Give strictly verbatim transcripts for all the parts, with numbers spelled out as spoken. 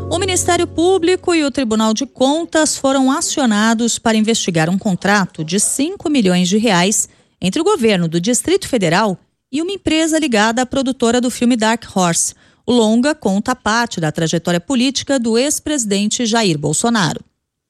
O Ministério Público e o Tribunal de Contas foram acionados para investigar um contrato de cinco milhões de reais entre o governo do Distrito Federal e uma empresa ligada à produtora do filme Dark Horse. O longa conta parte da trajetória política do ex-presidente Jair Bolsonaro.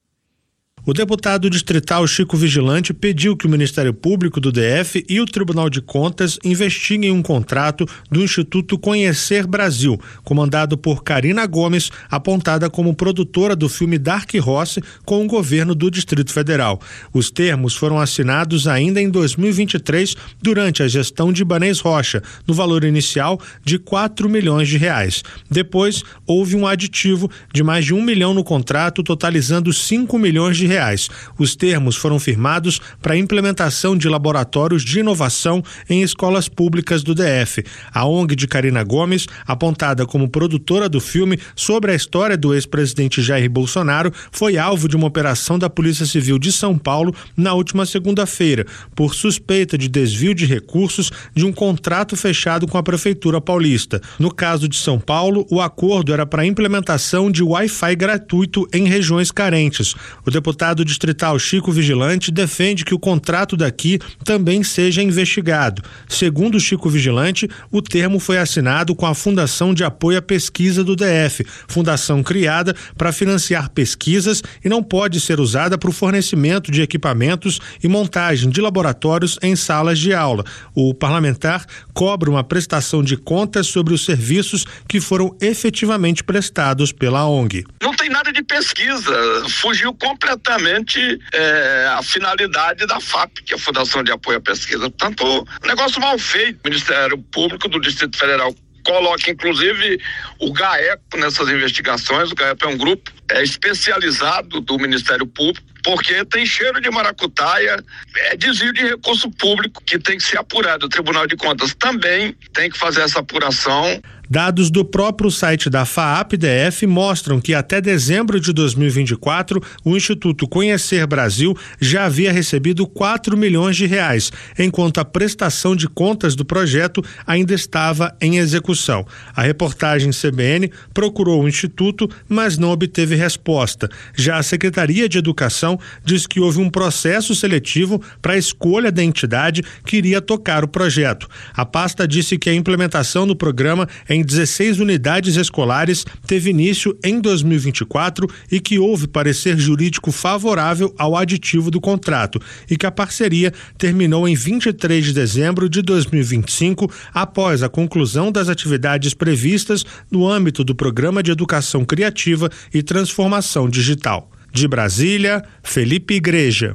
O deputado distrital Chico Vigilante pediu que o Ministério Público do D F e o Tribunal de Contas investiguem um contrato do Instituto Conhecer Brasil, comandado por Karina Gomes, apontada como produtora do filme Dark Horse com o governo do Distrito Federal. Os termos foram assinados ainda em dois mil e vinte e três, durante a gestão de Ibanez Rocha, no valor inicial de quatro milhões de reais. Depois, houve um aditivo de mais de um milhão no contrato, totalizando cinco milhões de reais. Os termos foram firmados para a implementação de laboratórios de inovação em escolas públicas do D F. A O N G de Karina Gomes, apontada como produtora do filme sobre a história do ex-presidente Jair Bolsonaro, foi alvo de uma operação da Polícia Civil de São Paulo na última segunda-feira, por suspeita de desvio de recursos de um contrato fechado com a Prefeitura Paulista. No caso de São Paulo, o acordo era para a implementação de Wi-Fi gratuito em regiões carentes. O deputado O deputado distrital Chico Vigilante defende que o contrato daqui também seja investigado. Segundo Chico Vigilante, o termo foi assinado com a Fundação de Apoio à Pesquisa do D F, fundação criada para financiar pesquisas e não pode ser usada para o fornecimento de equipamentos e montagem de laboratórios em salas de aula. O parlamentar cobra uma prestação de contas sobre os serviços que foram efetivamente prestados pela O N G. Não tem nada de pesquisa, fugiu completamente É, a finalidade da F A P, que é a Fundação de Apoio à Pesquisa. Portanto, um negócio mal feito. O Ministério Público do Distrito Federal coloca, inclusive, o GAECO nessas investigações. O GAECO é um grupo é, especializado do Ministério Público, porque tem cheiro de maracutaia, é desvio de recurso público que tem que ser apurado. O Tribunal de Contas também tem que fazer essa apuração. Dados do próprio site da FAAP-D F mostram que até dezembro de dois mil e vinte e quatro, o Instituto Conhecer Brasil já havia recebido quatro milhões de reais, enquanto a prestação de contas do projeto ainda estava em execução. A reportagem C B N procurou o Instituto, mas não obteve resposta. Já a Secretaria de Educação diz que houve um processo seletivo para a escolha da entidade que iria tocar o projeto. A pasta disse que a implementação do programa em dezesseis unidades escolares teve início em dois mil e vinte e quatro e que houve parecer jurídico favorável ao aditivo do contrato e que a parceria terminou em vinte e três de dezembro de dois mil e vinte e cinco, após a conclusão das atividades previstas no âmbito do Programa de Educação Criativa e Transformação Digital. De Brasília, Felipe Igreja.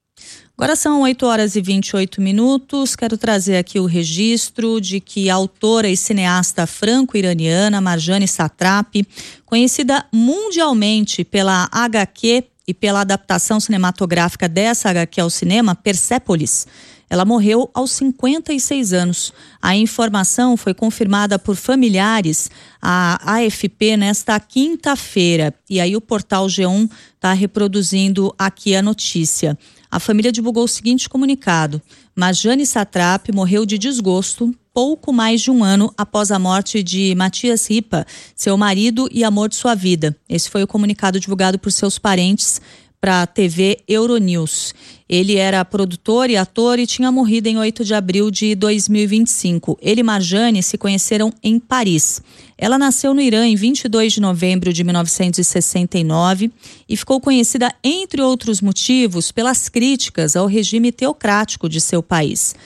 Agora são oito horas e vinte e oito minutos. Quero trazer aqui o registro de que a autora e cineasta franco-iraniana Marjane Satrapi, conhecida mundialmente pela agá quê e pela adaptação cinematográfica dessa agá quê ao cinema, Persépolis, ela morreu aos cinquenta e seis anos. A informação foi confirmada por familiares à A F P nesta quinta-feira. E aí o portal G um está reproduzindo aqui a notícia. A família divulgou o seguinte comunicado: Marjane Satrapi morreu de desgosto pouco mais de um ano após a morte de Matias Ripa, seu marido e amor de sua vida. Esse foi o comunicado divulgado por seus parentes para a T V Euronews. Ele era produtor e ator e tinha morrido em oito de abril de dois mil e vinte e cinco. Ele e Marjane se conheceram em Paris. Ela nasceu no Irã em vinte e dois de novembro de mil novecentos e sessenta e nove e ficou conhecida, entre outros motivos, pelas críticas ao regime teocrático de seu país.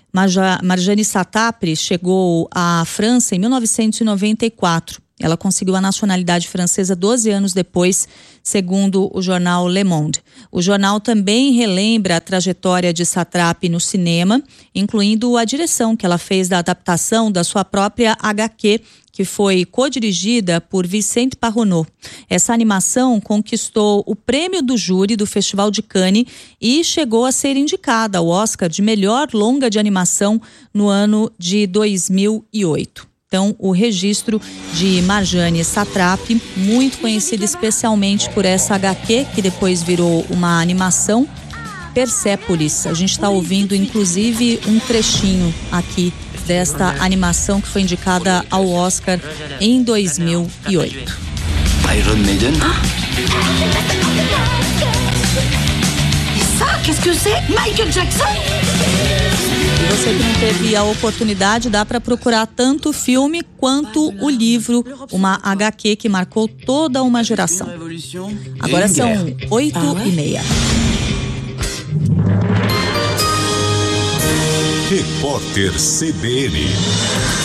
Marjane Satrapi chegou à França em mil novecentos e noventa e quatro. Ela conseguiu a nacionalidade francesa doze anos depois, segundo o jornal Le Monde. O jornal também relembra a trajetória de Satrapi no cinema, incluindo a direção que ela fez da adaptação da sua própria agá quê, que foi co-dirigida por Vicente Parronot. Essa animação conquistou o prêmio do júri do Festival de Cannes e chegou a ser indicada ao Oscar de melhor longa de animação no ano de dois mil e oito. Então, o registro de Marjane Satrapi, muito conhecida especialmente por essa agá quê, que depois virou uma animação, Persépolis. A gente está ouvindo, inclusive, um trechinho aqui desta animação que foi indicada ao Oscar em dois mil e oito. Iron Maiden. Ah. Et ça, qu'est-ce que c'est? Michael Jackson? E você que não teve a oportunidade, dá para procurar tanto o filme quanto o livro, uma agá quê que marcou toda uma geração. Agora são oito e meia. Repórter C B N.